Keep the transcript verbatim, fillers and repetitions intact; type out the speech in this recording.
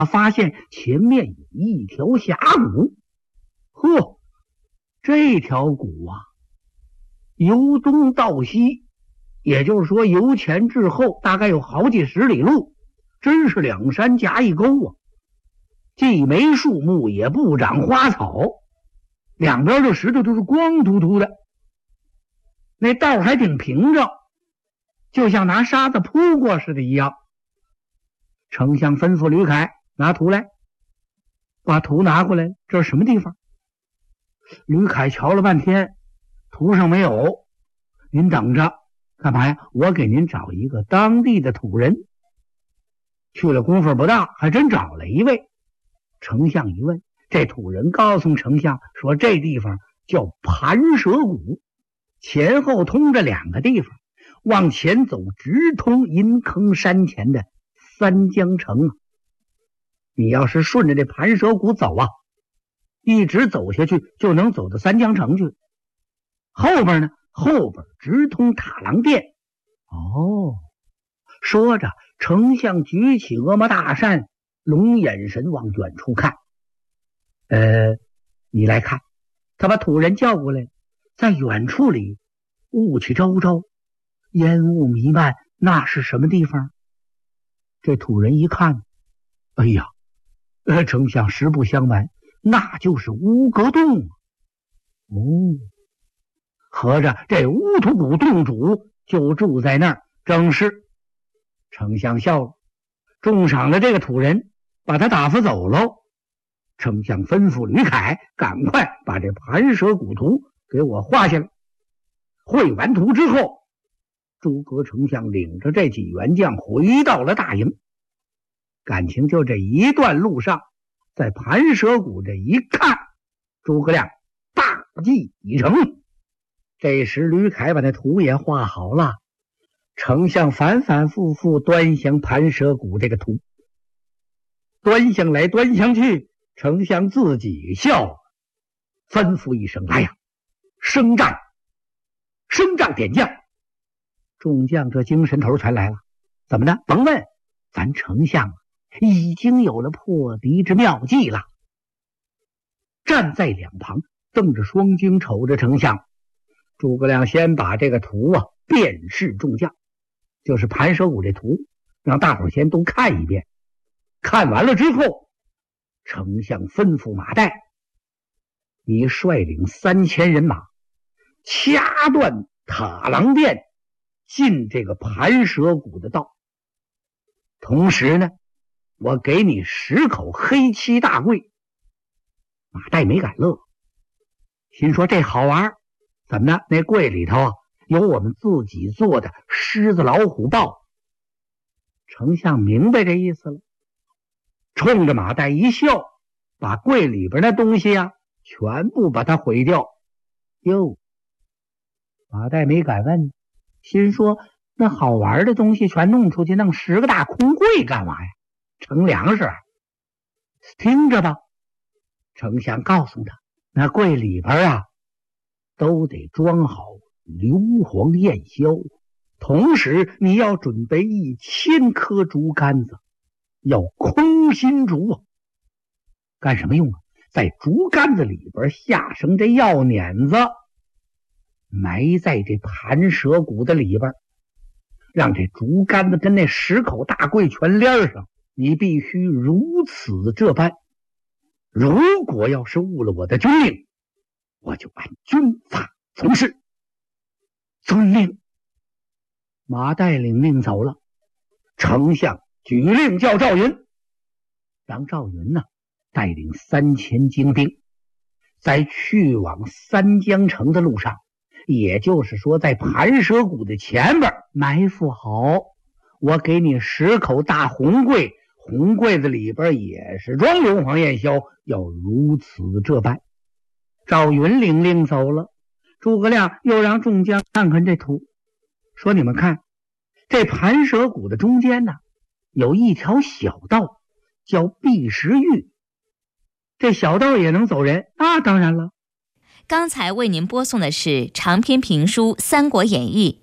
发现前面有一条峡谷。呵，这条谷啊，由东到西，也就是说由前至后大概有好几十里路，真是两山夹一沟啊，既没树木也不长花草，两边的石头都是光秃秃的，那道还挺平整，就像拿沙子铺过似的一样。丞相吩咐吕凯拿图来，把图拿过来，这是什么地方？吕凯瞧了半天，图上没有。您等着，干嘛呀？我给您找一个当地的土人。去了功夫不大，还真找了一位。丞相一问，这土人告诉丞相说，这地方叫盘蛇谷，前后通着两个地方，往前走直通银坑山前的三江城啊。你要是顺着这盘蛇谷走啊，一直走下去就能走到三江城去。后边呢，后边直通塔郎殿。哦，说着，丞相举起峨眉大扇，龙眼神往远处看。呃，你来看，他把土人叫过来，在远处里，雾气昭昭，烟雾弥漫，那是什么地方？这土人一看，哎呀，呃，丞相实不相瞒，那就是乌阁洞。哦，合着这乌土谷洞主就住在那儿，正是。丞相笑了，重赏了这个土人，把他打发走喽。丞相吩咐吕凯赶快把这盘蛇谷图给我画下来。绘完图之后，诸葛丞相领着这几员将回到了大营。感情就这一段路上，在盘蛇谷这一看，诸葛亮大计已成。这时吕凯把那图也画好了，丞相反反复复端详盘蛇谷这个图，端详来端详去，丞相自己笑，吩咐一声，来呀，升帐，升帐点将。众将这精神头全来了。怎么的？甭问，咱丞相已经有了破敌之妙计了。站在两旁瞪着双睛瞅着丞相。诸葛亮先把这个图啊遍示众将，就是盘蛇谷这图，让大伙先都看一遍。看完了之后，丞相吩咐马岱，你率领三千人马掐断塔郎殿进这个盘蛇谷的道，同时呢，我给你十口黑漆大柜。马岱没敢乐，心说这好玩，怎么呢？那柜里头啊有我们自己做的狮子老虎豹。丞相明白这意思了，冲着马岱一笑，把柜里边的东西啊全部把它毁掉。哟，马岱没敢问，心说那好玩的东西全弄出去，弄十个大空柜干嘛呀？盛粮食啊？听着吧，丞相告诉他，那柜里边啊都得装好硫磺焰硝，同时你要准备一千颗竹竿子，要空心竹啊。干什么用啊？在竹竿子里边下上这药碾子，埋在这盘蛇谷的里边，让这竹竿子跟那十口大柜全连上。你必须如此这般，如果要是误了我的军令，我就按军法从事。遵令。马岱领命走了。丞相举令叫赵云，让赵云呢带领三千精兵，在去往三江城的路上，也就是说在盘蛇谷的前边埋伏好。我给你十口大红柜，红柜子里边也是装硫磺焰硝，要如此这般。赵云领令走了。诸葛亮又让众将看看这图，说你们看，这盘蛇谷的中间呢有一条小道，叫避石峪。这小道也能走人啊？当然了。 刚才为您播送的是长篇评书《三国演义》，